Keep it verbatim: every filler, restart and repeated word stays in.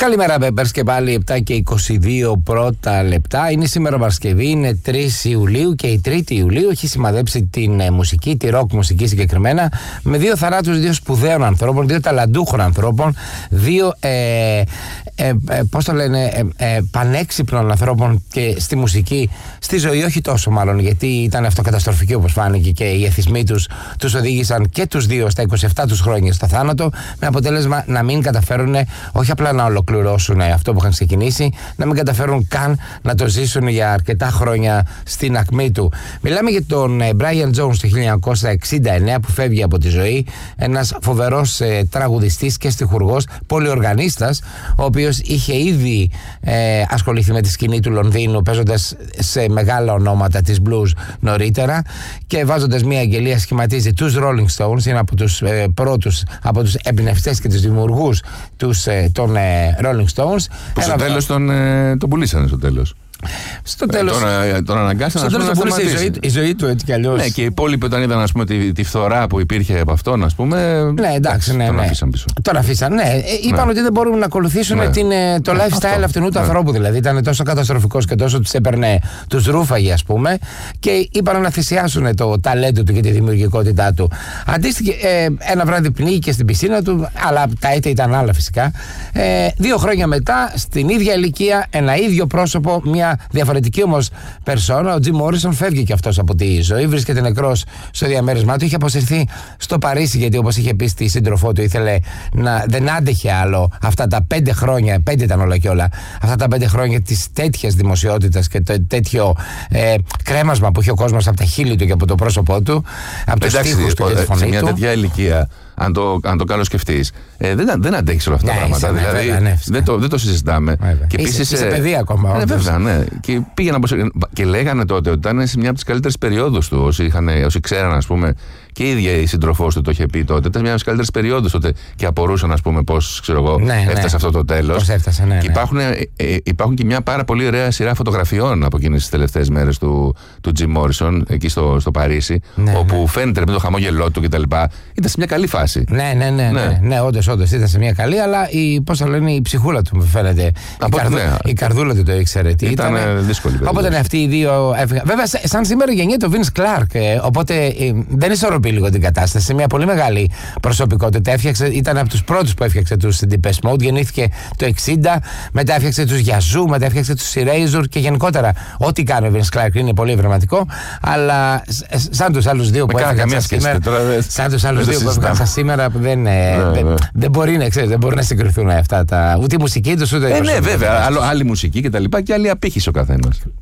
Καλημέρα, Μπέμπερς, και πάλι επτά και είκοσι δύο πρώτα λεπτά. Είναι σήμερα Παρασκευή, είναι τρεις Ιουλίου και η τρίτη Ιουλίου έχει σημαδέψει την ε, μουσική, τη ροκ μουσική συγκεκριμένα, με δύο θαράτους, δύο σπουδαίων ανθρώπων, δύο ταλαντούχων ανθρώπων, δύο ε, ε, ε, πώς το λένε, ε, ε, πανέξυπνων ανθρώπων και στη μουσική, στη ζωή όχι τόσο μάλλον, γιατί ήταν αυτοκαταστροφική όπως φάνηκε και οι εθισμοί τους τους οδήγησαν και τους δύο στα είκοσι επτά τους χρόνια στο θάνατο, με αποτέλεσμα να μην καταφέρουν όχι απλά να ολοκληρώσουν αυτό που είχαν ξεκινήσει, να μην καταφέρουν καν να το ζήσουν για αρκετά χρόνια στην ακμή του. Μιλάμε για τον Brian Jones το χίλια εννιακόσια εξήντα εννέα που φεύγει από τη ζωή, ένας φοβερός ε, τραγουδιστής και στιχουργός, πολυοργανίστας, ο οποίος είχε ήδη ε, ασχοληθεί με τη σκηνή του Λονδίνου παίζοντας σε μεγάλα ονόματα της blues νωρίτερα και βάζοντας μια αγγελία σχηματίζει τους Rolling Stones, είναι από τους ε, πρώτους, από τους εμπνευστές και τους δημιουργούς τους, ε, των ε, Rolling Stones. Που στο τέλος τον, ε, τον πουλήσανε στο τέλος. Στο τέλος. Ε, τον, τον αναγκάσαν στο να σταματήσει. Η ζωή, η ζωή του έτσι κι αλλιώς. Ναι, και οι υπόλοιποι όταν είδαν ας πούμε, τη, τη φθορά που υπήρχε από αυτόν, ας πούμε. Ναι, εντάξει, ναι, τον ναι. αφήσαν πίσω. Τον αφήσαν, ναι. Ε, είπαν ναι. ότι δεν μπορούν να ακολουθήσουν ναι. την, το ναι, lifestyle αυτό. αυτού του ναι. ανθρώπου. Δηλαδή ήταν τόσο καταστροφικός και τόσο τους έπαιρνε, τους ρούφαγε, ας πούμε. Και είπαν να θυσιάσουν το ταλέντο του και τη δημιουργικότητά του. Αντίστοιχα, ε, ένα βράδυ πνίγηκε στην πισίνα του, αλλά τα έτη ήταν άλλα φυσικά. Ε, δύο χρόνια μετά, στην ίδια ηλικία, ένα ίδιο πρόσωπο, μια διαφορετική όμως περσόνα, ο Τζιμ Μόρισον φεύγει και αυτός από τη ζωή, βρίσκεται νεκρός στο διαμέρισμά του. Είχε αποσυρθεί στο Παρίσι γιατί, όπως είχε πει στη σύντροφό του, ήθελε να, δεν άντεχε άλλο αυτά τα πέντε χρόνια, πέντε ήταν όλα και όλα, αυτά τα πέντε χρόνια της τέτοιας δημοσιότητας και το τέτοιο ε, κρέμασμα που είχε ο κόσμος από τα χείλη του και από το πρόσωπό του, από τους στίχους του και τη φωνή του. Σε μια τέτοια ηλικία, αν το, αν το καλό σκεφτείς, ε, δεν, δεν αντέχεις όλα αυτά τα πράγματα. Είσαι, δηλαδή, βέβαια, ναι, δεν, το, δεν το συζητάμε. Και επίσης, είσαι παιδί ακόμα. Ναι, βέβαια, ναι. Και πήγαιναν και λέγανε τότε ότι ήταν σε μια από τις καλύτερες περιόδους του. Όσοι, είχαν, όσοι ξέραν, ας πούμε, και η ίδια η σύντροφός του το είχε πει τότε. Ήταν μια από τις καλύτερες περιόδους τότε και απορούσαν, ας πούμε, πώς ξέρω εγώ, ναι, έφτασε ναι. αυτό το τέλος. Πώς έφτασε, ναι. Και υπάρχουν, ε, ε, υπάρχουν και μια πάρα πολύ ωραία σειρά φωτογραφιών από εκείνες τις τελευταίες μέρες του, του Jim Morrison εκεί στο, στο Παρίσι. Ναι, όπου ναι. φαίνεται με το χαμόγελό του κτλ. Ήταν σε μια καλή φάση. Ναι, ναι, ναι. ναι, ναι. ναι όντως, όντως ήταν σε μια καλή, αλλά η, πώς θα λένε, η ψυχούλα του μου φαίνεται. Από, η, καρδου, ναι. η καρδούλα του το ήξερε. Τι ήταν. Ήταν δύσκολη. Οπότε ναι, αυτοί οι δύο έφυγαν. Βέβαια, σαν σήμερα γεννιέται ο Vince Clark. Ε, οπότε ε, δεν ισορροπεί λίγο την κατάσταση. Σε μια πολύ μεγάλη προσωπικότητα. Έφτιαξε, ήταν από τους πρώτους που έφτιαξε τους Depeche Mode. Γεννήθηκε το εξήντα. Μετά έφτιαξε τους Yazoo. Μετά έφτιαξε τους Erasure. Και γενικότερα, ό,τι κάνει ο Vince Clark είναι πολύ ευρηματικό. Αλλά σαν τους άλλους δύο που έφτιαξαν σήμερα. Σαν τους άλλους δύο που έφτιαξαν σήμερα δεν, δεν, δεν μπορεί να ξέρει, δεν μπορεί να συγκριθούν αυτά τα. Ούτε η μουσική του ούτε η ε, ναι, βέβαια. Άλλο, άλλη μουσική και τα λοιπά και άλλη απήχηση ο καθένας.